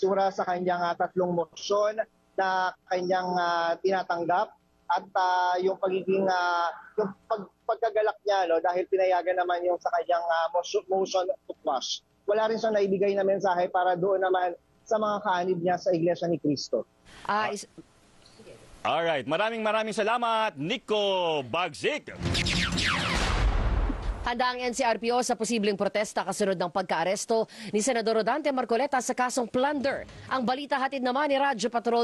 basura sa kanyang tatlong motion na kanyang tinatanggap at yung pagiging yung pagkagalak niya dahil pinayagan naman yung sa kanyang motion to quash. Wala rin siyang naibigay na mensahe para doon naman sa mga kaanib niya sa Iglesia ni Cristo. Alright, maraming salamat, Nico Bagzik. Handa ang NCRPO sa posibleng protesta kasunod ng pagkaaresto ni Senador Rodante Marcoleta sa kasong plunder. Ang balita hatid naman ni Radyo Patrol